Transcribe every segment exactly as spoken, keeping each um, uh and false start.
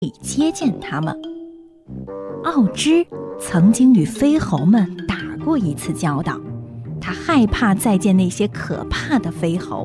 接见他们。奥芝曾经与飞猴们打过一次交道，他害怕再见那些可怕的飞猴。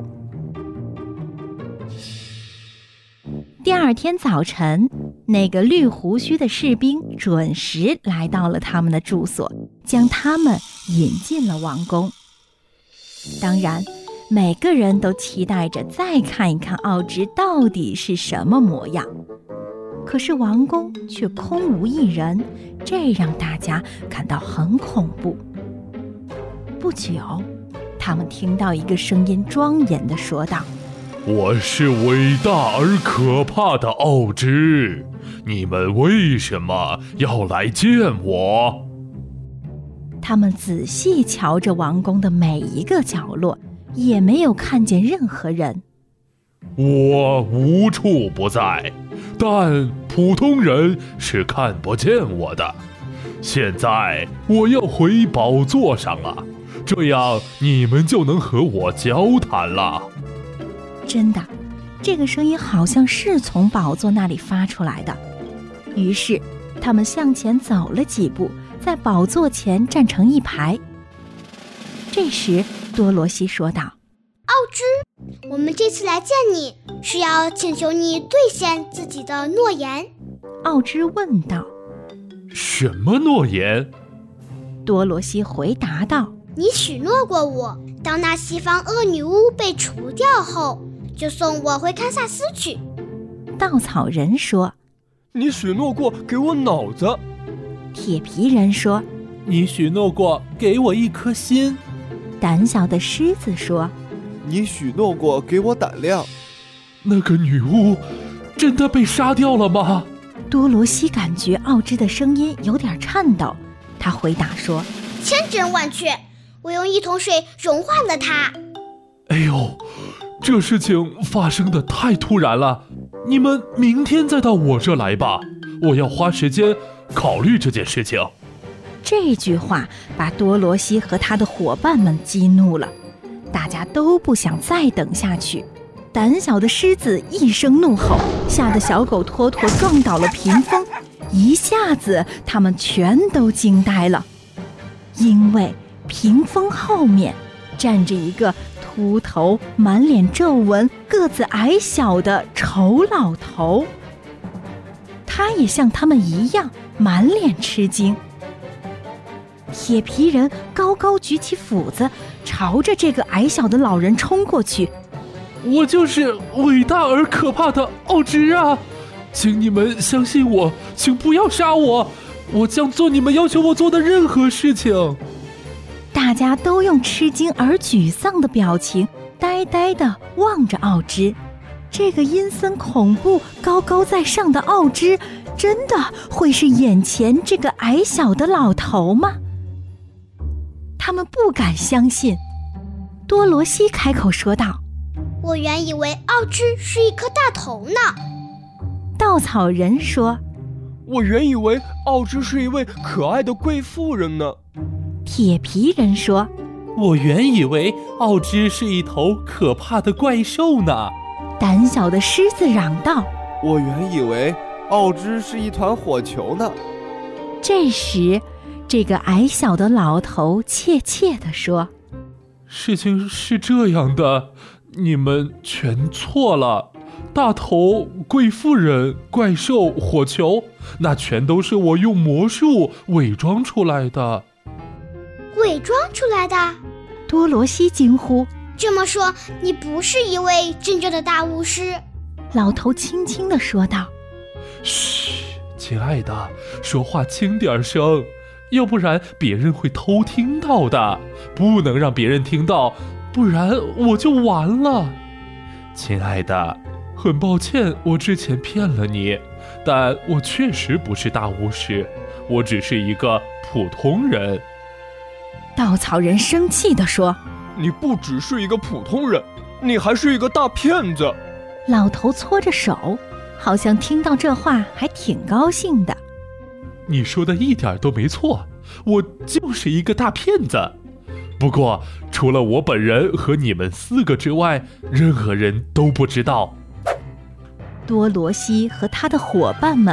第二天早晨，那个绿胡须的士兵准时来到了他们的住所，将他们引进了王宫。当然，每个人都期待着再看一看奥芝到底是什么模样。可是王宫却空无一人，这让大家感到很恐怖。不久，他们听到一个声音庄严地说道： 我是伟大而可怕的奥芝，你们为什么要来见我？ 他们仔细瞧着王宫的每一个角落，也没有看见任何人。 我无处不在，但普通人是看不见我的。现在我要回宝座上了，这样你们就能和我交谈了。 真的，这个声音好像是从宝座那里发出来的。于是他们向前走了几步，在宝座前站成一排。这时多罗西说道： 奥芝，我们这次来见你，是要请求你兑现自己的诺言。 奥芝问道： 什么诺言？ 多罗西回答道： 你许诺过我，当那西方恶女巫被除掉后，就送我回堪萨斯去。 稻草人说： 你许诺过给我脑子。 铁皮人说： 你许诺过给我一颗心。 胆小的狮子说： 你许诺过给我胆量。 那个女巫真的被杀掉了吗？ 多罗西感觉奥芝的声音有点颤抖，他回答说： 千真万确，我用一桶水融化了它。 哎呦，这事情发生的太突然了，你们明天再到我这来吧，我要花时间考虑这件事情。 这句话把多罗西和他的伙伴们激怒了，大家都不想再等下去。胆小的狮子一声怒吼，吓得小狗托托撞倒了屏风，一下子他们全都惊呆了，因为屏风后面站着一个秃头、满脸皱纹、个子矮小的丑老头。他也像他们一样满脸吃惊。铁皮人高高举起斧子，朝着这个矮小的老人冲过去。 我就是伟大而可怕的奥芝啊！请你们相信我，请不要杀我，我将做你们要求我做的任何事情。 大家都用吃惊而沮丧的表情呆呆地望着奥芝。这个阴森恐怖、高高在上的奥芝，真的会是眼前这个矮小的老头吗？他们不敢相信。多罗西开口说道： 我原以为奥芝是一颗大头呢。 稻草人说： 我原以为奥芝是一位可爱的贵妇人呢。 铁皮人说： 我原以为奥芝是一头可怕的怪兽呢。 胆小的狮子嚷道： 我原以为奥芝是一团火球呢。 这时这个矮小的老头怯怯地说： 事情是这样的，你们全错了。大头、贵妇人、怪兽、火球，那全都是我用魔术伪装出来的。 伪装出来的？ 多罗西惊呼： 这么说，你不是一位真正的大巫师？ 老头轻轻地说道： 嘘，亲爱的，说话轻点声，要不然别人会偷听到的，不能让别人听到，不然我就完了。亲爱的，很抱歉我之前骗了你，但我确实不是大巫师，我只是一个普通人。 稻草人生气地说： 你不只是一个普通人，你还是一个大骗子。 老头搓着手，好像听到这话还挺高兴的。 你说的一点都没错，我就是一个大骗子。不过除了我本人和你们四个之外，任何人都不知道。 多罗西和他的伙伴们